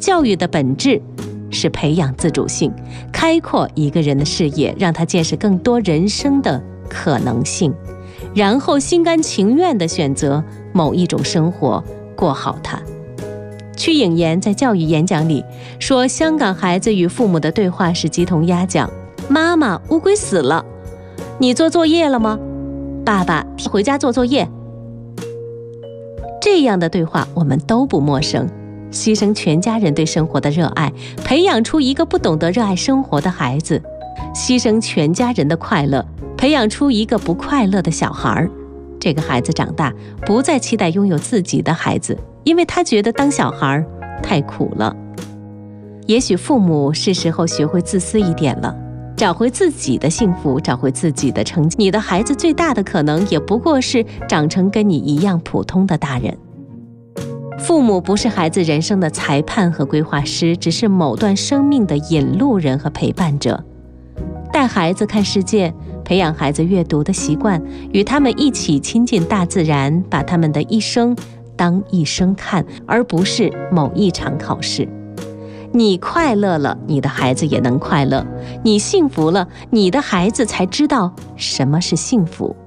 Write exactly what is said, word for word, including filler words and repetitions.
教育的本质是培养自主性，开阔一个人的视野，让他见识更多人生的可能性，然后心甘情愿地选择某一种生活，过好它。屈颖妍在教育演讲里说，香港孩子与父母的对话是鸡同鸭讲。妈妈，乌龟死了，你做作业了吗？爸爸，回家做作业。这样的对话我们都不陌生。牺牲全家人对生活的热爱，培养出一个不懂得热爱生活的孩子；牺牲全家人的快乐，培养出一个不快乐的小孩。这个孩子长大，不再期待拥有自己的孩子，因为他觉得当小孩太苦了。也许父母是时候学会自私一点了，找回自己的幸福，找回自己的成绩。你的孩子最大的可能也不过是长成跟你一样普通的大人。父母不是孩子人生的裁判和规划师，只是某段生命的引路人和陪伴者。带孩子看世界，培养孩子阅读的习惯，与他们一起亲近大自然，把他们的一生当一生看，而不是某一场考试。你快乐了，你的孩子也能快乐；你幸福了，你的孩子才知道什么是幸福。